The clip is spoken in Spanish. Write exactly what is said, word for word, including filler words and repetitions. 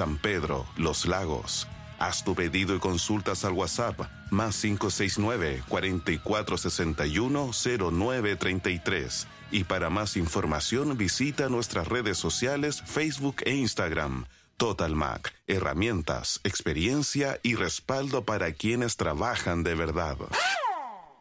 San Pedro, Los Lagos. Haz tu pedido y consultas al WhatsApp más cinco seis nueve, cuatro cuatro seis uno, cero nueve tres tres. Y para más información visita nuestras redes sociales Facebook e Instagram. Total Mac, herramientas, experiencia y respaldo para quienes trabajan de verdad.